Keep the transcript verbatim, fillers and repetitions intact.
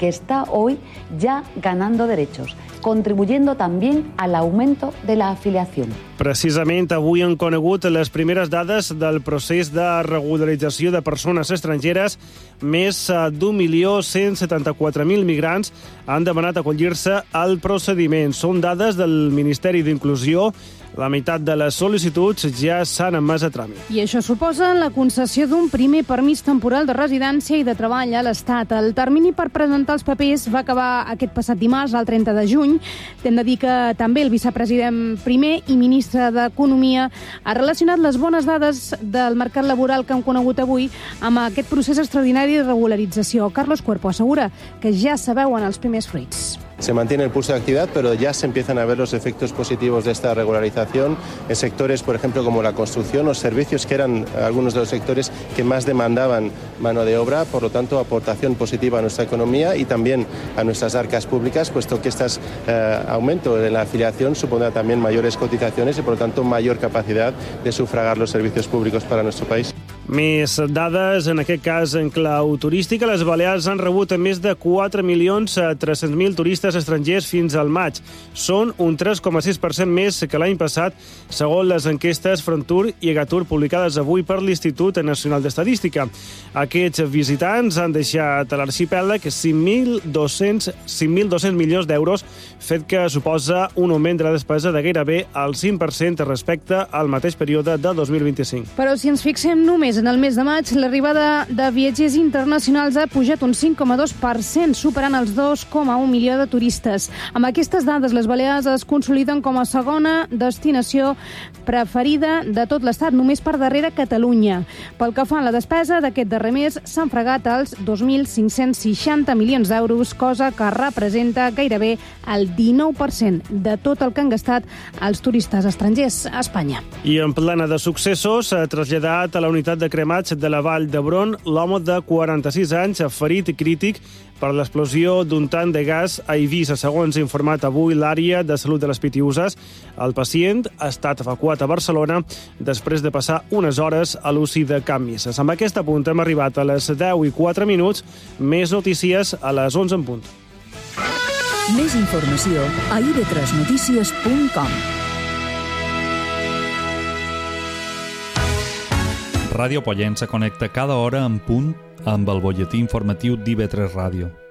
que está hoy ya ganando derechos, contribuyendo también al aumento de la afiliación. Precisament avui han conegut les primeres dades del procés de regularització de persones estrangeres. Més d'un milió cent setanta-quatre mil migrants han demanat acollir-se al procediment. Són dades del Ministeri d'Inclusió. La meitat de les sol·licituds ja s'han admès a tràmit. I això suposa la concessió d'un primer permís temporal de residència i de treball a l'Estat. El termini per presentar els papers va acabar aquest passat dimarts, el trenta de juny. Hem de dir que també el vicepresident primer i ministre d'Economia ha relacionat les bones dades del mercat laboral que hem conegut avui amb aquest procés extraordinari de regularització. Carlos Cuerpo assegura que ja se veuen els primers fruits. Se mantiene el pulso de actividad, pero ya se empiezan a ver los efectos positivos de esta regularización en sectores, por ejemplo, como la construcción o servicios, que eran algunos de los sectores que más demandaban mano de obra. Por lo tanto, aportación positiva a nuestra economía y también a nuestras arcas públicas, puesto que este eh, aumento en la afiliación supondrá también mayores cotizaciones y, por lo tanto, mayor capacidad de sufragar los servicios públicos para nuestro país. Més dades, en aquest cas en clau turística. Les Balears han rebut més de quatre milions tres-cents mil turistes estrangers fins al maig. Són un tres coma sis per cent més que l'any passat, segons les enquestes Frontur i Egatur publicades avui per l'Institut Nacional d'Estadística. Aquests visitants han deixat a l'arxipèlag cinc mil dos-cents milions d'euros, fet que suposa un augment de la despesa de gairebé el cinc per cent respecte al mateix període de dos mil vint-i-cinc. Però si ens fixem només en el mes de maig, l'arribada de viatgers internacionals ha pujat un cinc coma dos per cent, superant els dos coma un milió de turistes. Amb aquestes dades, les Balears es consoliden com a segona destinació preferida de tot l'Estat, només per darrere Catalunya. Pel que fa a la despesa, d'aquest darrer mes s'han fregat els dos mil cinc-cents seixanta milions d'euros, cosa que representa gairebé el dinou per cent de tot el que han gastat els turistes estrangers a Espanya. I en plena de successos, s'ha traslladat a la unitat de cremats de la Vall d'Hebron l'home de quaranta-sis anys, ferit i crític per l'explosió d'un tant de gas a Eivissa, segons ha informat avui l'àrea de salut de les Pitiüses. El pacient ha estat evacuat a Barcelona després de passar unes hores a l'U C I de Can Misses. Amb aquest punt hem arribat a les deu i quatre minuts. Més notícies a les onze en punt. Més informació a i ve tres notícies punt com. Ràdio Pollença connecta cada hora en punt amb el butlletí informatiu d'I ve tres Ràdio.